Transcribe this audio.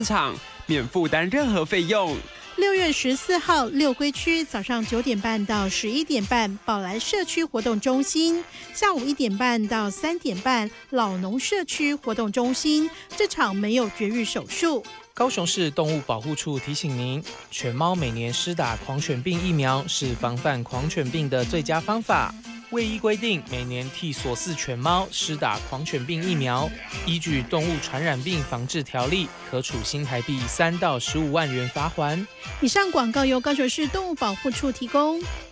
场，免负担任何费用。 6月14号，六龟区早上9点半到11点半，宝来社区活动中心；下午1点半到3点半，老农社区活动中心。这场没有绝育手术。 高雄市动物保护处提醒您，犬猫每年施打狂犬病疫苗是防范狂犬病的最佳方法。未依规定，每年替所饲犬猫施打狂犬病疫苗，依据动物传染病防治条例，可处新台币3到15万元罚锾。 以上广告由高雄市动物保护处提供。